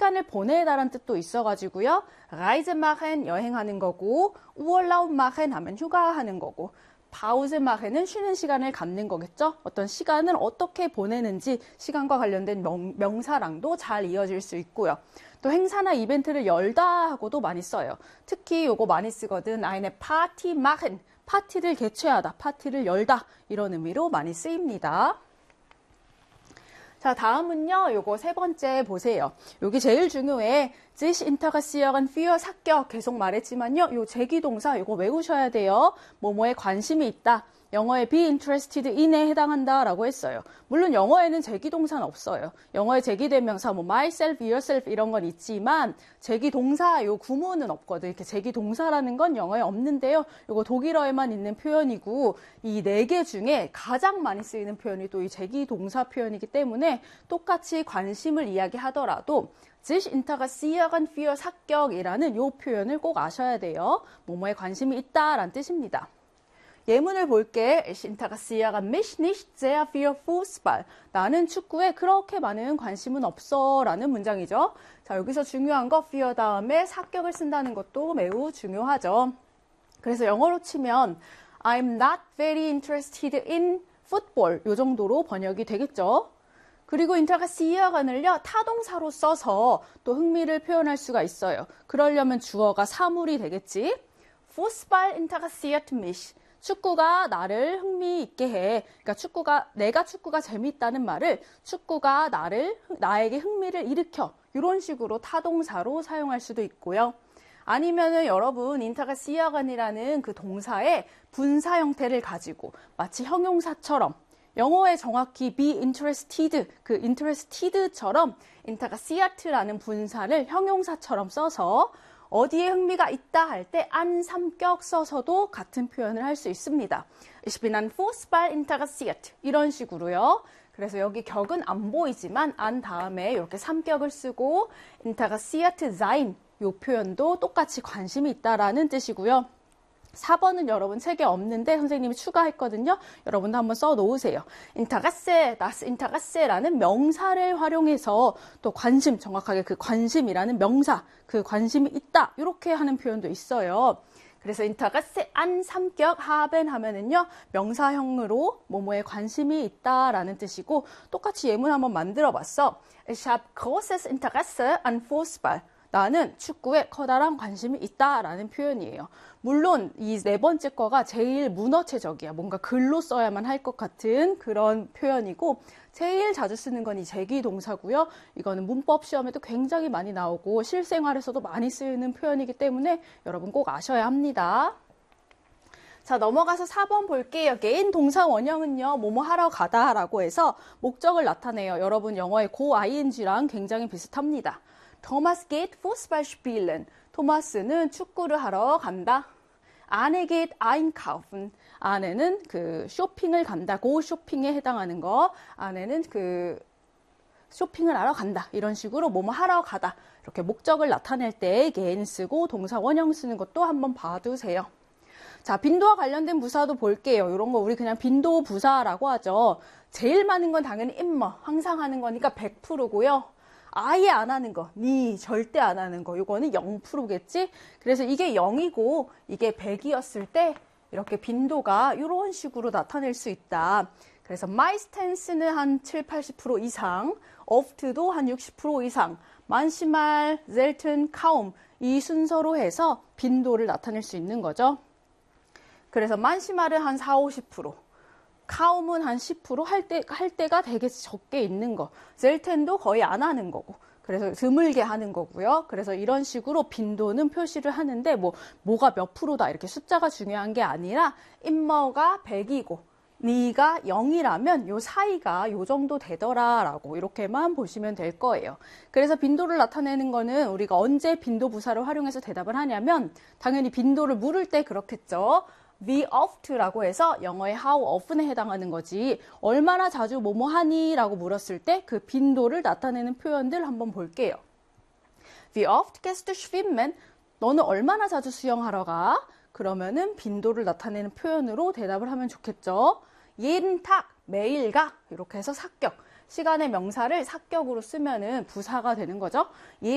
시간을 보내다라는 뜻도 있어가지고요. Reise machen 여행하는 거고, Urlaub machen 하면 휴가하는 거고, Pause machen은 쉬는 시간을 갖는 거겠죠. 어떤 시간을 어떻게 보내는지 시간과 관련된 명사랑도 잘 이어질 수 있고요. 또 행사나 이벤트를 열다 하고도 많이 써요. 특히 요거 많이 쓰거든. eine Party machen, 파티를 개최하다, 파티를 열다 이런 의미로 많이 쓰입니다. 자, 다음은요. 요거 세 번째 보세요. 여기 제일 중요해. sich interessieren für 삭격 계속 말했지만요. 요 제기동사 요거 외우셔야 돼요. 뭐뭐에 관심이 있다. 영어에 be interested in에 해당한다라고 했어요. 물론 영어에는 제기동사는 없어요. 영어에 제기대명사 뭐 myself, yourself 이런 건 있지만 제기동사 요 구문은 없거든. 이렇게 제기동사라는 건 영어에 없는데요. 요거 독일어에만 있는 표현이고 이 네 개 중에 가장 많이 쓰이는 표현이 또 이 제기동사 표현이기 때문에 똑같이 관심을 이야기하더라도 sich interessieren für 삭격이라는 요 표현을 꼭 아셔야 돼요. 뭐뭐에 관심이 있다라는 뜻입니다. 예문을 볼게. Ich interessiere mich nicht sehr für Fußball. 나는 축구에 그렇게 많은 관심은 없어 라는 문장이죠. 자, 여기서 중요한 거 für 다음에 삭격을 쓴다는 것도 매우 중요하죠. 그래서 영어로 치면 I'm not very interested in football 요 정도로 번역이 되겠죠. 그리고 interessieren을요 타동사로 써서 또 흥미를 표현할 수가 있어요. 그러려면 주어가 사물이 되겠지. Fußball interessiert mich. 축구가 나를 흥미있게 해. 그러니까 내가 축구가 재밌다는 말을 축구가 나에게 흥미를 일으켜. 이런 식으로 타동사로 사용할 수도 있고요. 아니면은 여러분 interessieren이라는 그 동사의 분사 형태를 가지고 마치 형용사처럼 영어에 정확히 be interested, 그 interested처럼 interessiert라는 분사를 형용사처럼 써서 어디에 흥미가 있다 할 때 an 삼격 써서도 같은 표현을 할 수 있습니다. Ich bin an Fußball interessiert 이런 식으로요. 그래서 여기 격은 안 보이지만 an 다음에 이렇게 삼격을 쓰고 interessiert sein 이 표현도 똑같이 관심이 있다라는 뜻이고요. 4번은 여러분 책에 없는데 선생님이 추가했거든요. 여러분도 한번 써놓으세요. Interesse, das Interesse라는 명사를 활용해서 또 관심, 정확하게 그 관심이라는 명사, 그 관심이 있다 이렇게 하는 표현도 있어요. 그래서 Interesse an 삼격 haben 하면은요 명사형으로 뭐뭐에 관심이 있다라는 뜻이고 똑같이 예문 한번 만들어봤어. Ich habe großes Interesse an Fußball. 나는 축구에 커다란 관심이 있다라는 표현이에요. 물론 이 네 번째 거가 제일 문어체적이야. 뭔가 글로 써야만 할 것 같은 그런 표현이고 제일 자주 쓰는 건 이 제기동사고요. 이거는 문법 시험에도 굉장히 많이 나오고 실생활에서도 많이 쓰이는 표현이기 때문에 여러분 꼭 아셔야 합니다. 자, 넘어가서 4번 볼게요. 개인 동사 원형은요. 뭐뭐 하러 가다라고 해서 목적을 나타내요. 여러분 영어의 go ing랑 굉장히 비슷합니다. Thomas geht Fußball spielen. 토마스는 축구를 하러 간다. Anne geht einkaufen. 아내는 그 쇼핑을 간다. 고 쇼핑에 해당하는 거. 아내는 그 쇼핑을 하러 간다. 이런 식으로 뭐뭐 하러 가다. 이렇게 목적을 나타낼 때 gehen 쓰고 동사 원형 쓰는 것도 한번 봐두세요. 자, 빈도와 관련된 부사도 볼게요. 이런 거 우리 그냥 빈도 부사라고 하죠. 제일 많은 건 당연히 immer. 항상 하는 거니까 100%고요. 아예 안 하는 거, 절대 안 하는 거, 요거는 0%겠지? 그래서 이게 0이고 이게 100이었을 때 이렇게 빈도가 이런 식으로 나타낼 수 있다. 그래서 meistens는 한 7, 80% 이상, oft도 한 60% 이상, manchmal, selten, kaum 이 순서로 해서 빈도를 나타낼 수 있는 거죠. 그래서 manchmal은 한 4, 50%. 카움은 한 10% 할 때가 되게 적게 있는 거. 셀텐도 거의 안 하는 거고. 그래서 드물게 하는 거고요. 그래서 이런 식으로 빈도는 표시를 하는데 뭐가 몇 프로다 이렇게 숫자가 중요한 게 아니라 immer가 100이고 니가 0이라면 요 사이가 요 정도 되더라라고 이렇게만 보시면 될 거예요. 그래서 빈도를 나타내는 거는 우리가 언제 빈도 부사를 활용해서 대답을 하냐면 당연히 빈도를 물을 때 그렇겠죠. Wie oft라고 해서 영어의 how often에 해당하는 거지. 얼마나 자주 뭐뭐 하니? 라고 물었을 때 그 빈도를 나타내는 표현들 한번 볼게요. Wie oft gehst du schwimmen? 너는 얼마나 자주 수영하러 가? 그러면은 빈도를 나타내는 표현으로 대답을 하면 좋겠죠. jeden Tag, 매일 가. 이렇게 해서 삭격. 시간의 명사를 삭격으로 쓰면은 부사가 되는 거죠.